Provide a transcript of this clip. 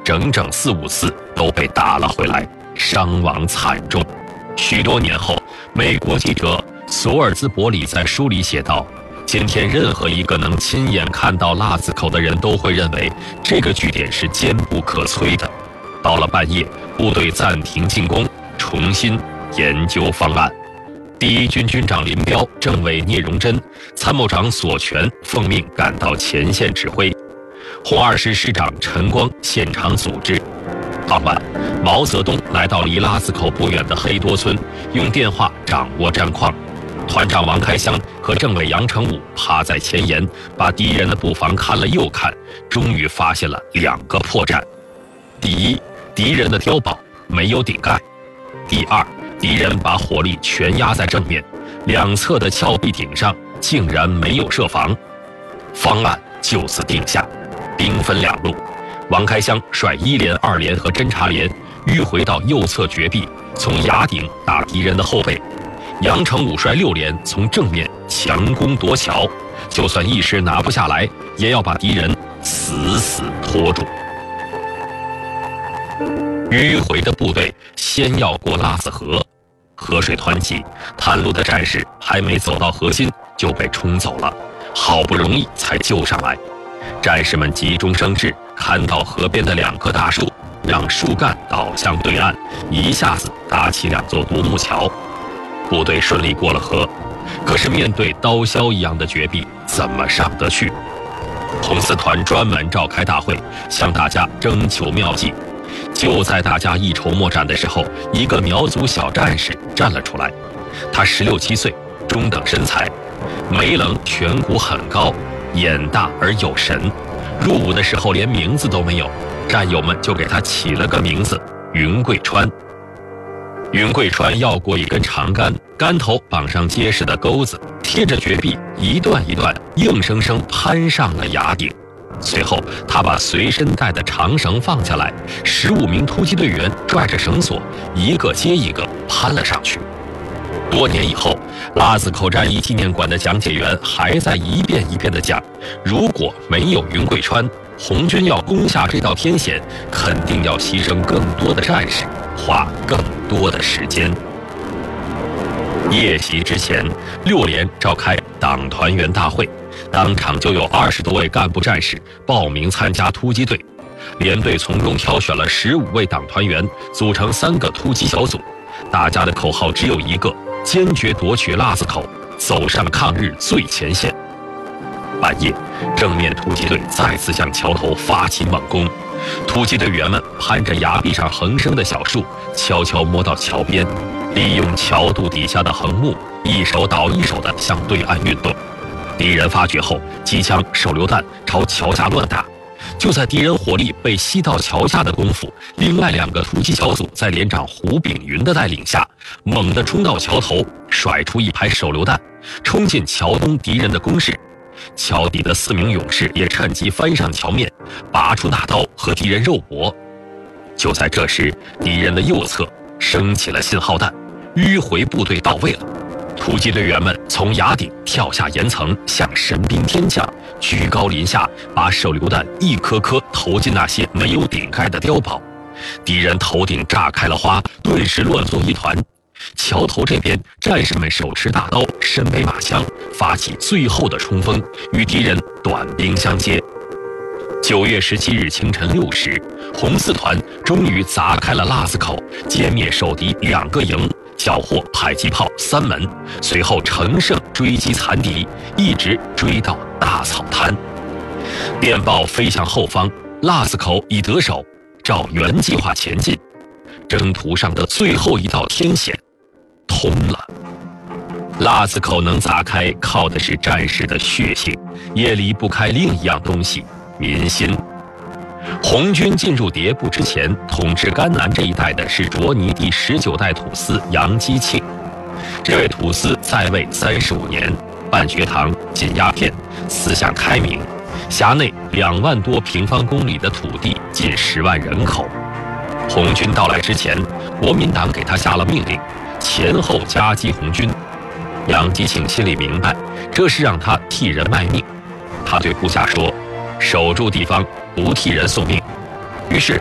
整整4、5次都被打了回来，伤亡惨重。许多年后，美国记者索尔兹伯里在书里写道，今天任何一个能亲眼看到腊子口的人都会认为这个据点是坚不可摧的。到了半夜，部队暂停进攻，重新研究方案。第一军军长林彪、政委聂荣臻、参谋长索全奉命赶到前线指挥，红二师师长陈光现场组织。傍晚，毛泽东来到离腊子口不远的黑多村，用电话掌握战况。团长王开湘和政委杨成武趴在前沿，把敌人的布防看了又看，终于发现了2个破绽。第一，敌人的碉堡没有顶盖；第二，敌人把火力全压在正面，两侧的峭壁顶上竟然没有设防。方案就此定下，兵分2路。王开湘率1连、2连和侦察连迂回到右侧绝壁，从崖顶打敌人的后背。杨成武率6连从正面强攻夺桥，就算一时拿不下来，也要把敌人死死拖住。迂回的部队先要过腊子河，河水湍急，探路的战士还没走到河心就被冲走了，好不容易才救上来。战士们急中生智，看到河边的2棵大树，让树干倒向对岸，一下子搭起2座独木桥。部队顺利过了河，可是面对刀削一样的绝壁，怎么上得去？红四团专门召开大会，向大家征求妙计。就在大家一筹莫展的时候，一个苗族小战士站了出来。他16、17岁，中等身材，眉棱颧骨很高，眼大而有神。入伍的时候连名字都没有，战友们就给他起了个名字云贵川。云贵川要过一根长杆，杆头绑上结实的钩子，贴着绝壁一段一段硬生生攀上了崖顶。随后他把随身带的长绳放下来，15名突击队员拽着绳索，一个接一个攀了上去。多年以后，腊子口战役纪念馆的讲解员还在一遍一遍地讲，如果没有云贵川，红军要攻下这道天险，肯定要牺牲更多的战士，花更多的时间。夜袭之前，6连召开党团员大会，当场就有20多位干部战士报名参加突击队。连队从中挑选了15位党团员，组成3个突击小组。大家的口号只有一个：坚决夺取腊子口，走上抗日最前线。半夜，正面突击队再次向桥头发起猛攻。突击队员们攀着崖壁上横生的小树，悄悄摸到桥边，利用桥肚底下的横木，一手倒一手地向对岸运动。敌人发觉后，机枪、手榴弹朝桥下乱打。就在敌人火力被吸到桥下的功夫，另外2个突击小组在连长胡炳云的带领下，猛地冲到桥头，甩出一排手榴弹，冲进桥东敌人的工事。桥底的4名勇士也趁机翻上桥面，拔出大刀和敌人肉搏。就在这时，敌人的右侧升起了信号弹，迂回部队到位了。突击队员们从崖顶跳下岩层，像神兵天将，居高临下，把手榴弹一颗颗投进那些没有顶盖的碉堡。敌人头顶炸开了花，顿时乱作一团。桥头这边，战士们手持大刀，身背马枪，发起最后的冲锋，与敌人短兵相接。9月17日清晨6时，红四团终于砸开了腊子口，歼灭守敌2个营，缴获迫击炮3门，随后乘胜追击残敌，一直追到大草滩。电报飞向后方，腊子口已得手，照原计划前进。征途上的最后一道天险通了。腊子口能砸开，靠的是战士的血性，也离不开另一样东西——民心。红军进入迭部之前，统治甘南这一带的是卓尼第19代土司杨基庆。这位土司在位35年，办学堂、禁鸦片，思想开明，辖内2万多平方公里的土地，近10万人口。红军到来之前，国民党给他下了命令，前后夹击红军。杨基庆心里明白，这是让他替人卖命。他对部下说：“守住地方，不替人送命。”于是